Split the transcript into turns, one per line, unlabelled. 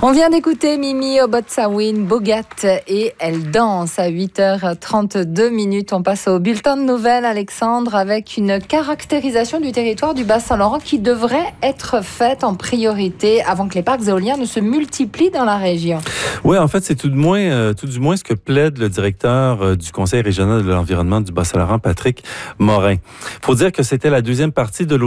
On vient d'écouter Mimi Obotsawin Bogat et elle danse à 8h32. On passe au bulletin de nouvelles, Alexandre, avec une caractérisation du territoire du Bas-Saint-Laurent qui devrait être faite en priorité avant que les parcs éoliens ne se multiplient dans la région.
Oui, en fait, c'est tout du moins ce que plaide le directeur du Conseil régional de l'environnement du Bas-Saint-Laurent, Patrick Morin. Il faut dire que c'était la deuxième partie de